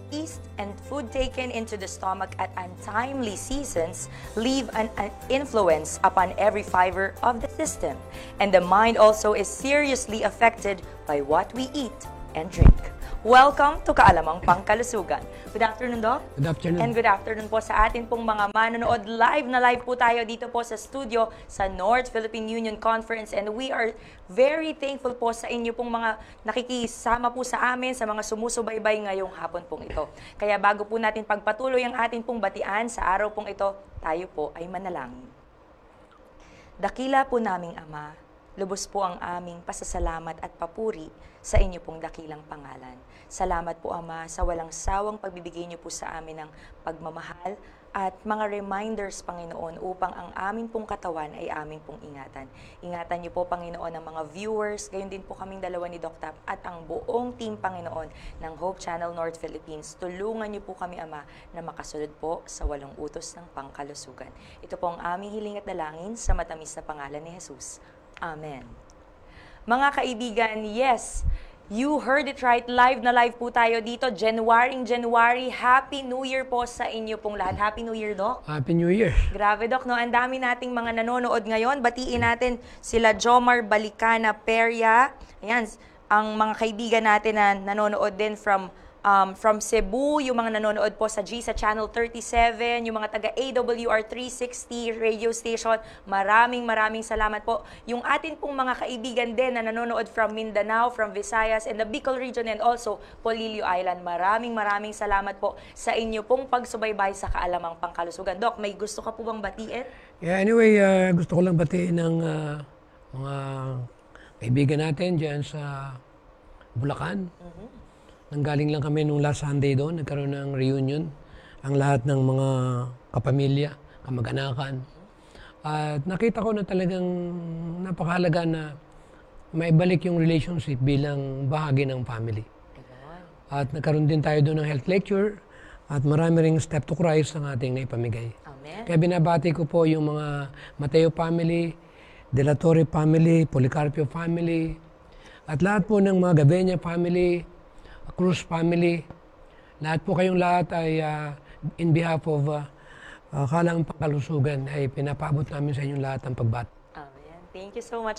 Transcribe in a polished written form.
yeast and food taken into the stomach at untimely seasons leave an influence upon every fiber of the system. And the mind also is seriously affected by what we eat and drink. Welcome to Kaalamang Pangkalusugan. Good afternoon, Doc. Good afternoon. And good afternoon po sa atin pong mga manonood. Live po tayo dito po sa studio sa North Philippine Union Conference. And we are very thankful po sa inyo pong mga nakikisama po sa amin, sa mga sumusubaybay ngayong hapon pong ito. Kaya bago po natin pagpatuloy ang ating pong batian sa araw pong ito, tayo po ay manalangin. Dakila po naming Ama, lubos po ang aming pasasalamat at papuri sa inyo pong dakilang pangalan. Salamat po, Ama, sa walang sawang pagbibigay niyo po sa amin ng pagmamahal at mga reminders, Panginoon, upang ang amin pong katawan ay amin pong ingatan. Ingatan niyo po, Panginoon, ang mga viewers, gayon din po kaming dalawa ni Doc Tap at ang buong team, Panginoon, ng Hope Channel North Philippines. Tulungan niyo po kami, Ama, na makasunod po sa walong utos ng pangkalusugan. Ito po ang aming hiling at dalangin sa matamis na pangalan ni Jesus. Amen. Mga kaibigan, yes, you heard it right. Live na live po tayo dito. January. Happy New Year po sa inyo pong lahat. Happy New Year, Doc. Happy New Year. Grabe, Doc, no? Ang dami nating mga nanonood ngayon. Batiin natin sila Jomar Balicana Peria. Ayan, ang mga kaibigan natin na nanonood din from Cebu, yung mga nanonood po sa GSA Channel 37, yung mga taga AWR 360 radio station, maraming salamat po. Yung atin pong mga kaibigan din na nanonood from Mindanao, from Visayas, and the Bicol region, and also Polillo Island, maraming salamat po sa inyo pong pagsubaybay sa Kaalamang Pangkalusugan. Doc, may gusto ka po bang batiin? Yeah, anyway, gusto ko lang batiin ng mga kaibigan natin dyan sa Bulacan. Nanggaling lang kami nung last Sunday doon, nagkaroon ng reunion, ang lahat ng mga kapamilya, kamag-anakan. At nakita ko na talagang napakahalaga na maibalik yung relationship bilang bahagi ng family. At nagkaroon din tayo doon ng health lecture at marami ring step to Christ ang ating naipamigay. Amen. Kaya binabati ko po yung mga Mateo family, De La Torre family, Policarpio family, at lahat po ng mga Gabenya family, Cruz family, lahat po kayong lahat ay in behalf of Kaalamang Pangkalusugan ay pinapaabot namin sa inyong lahat ang pagbati. Amen. Thank you so much,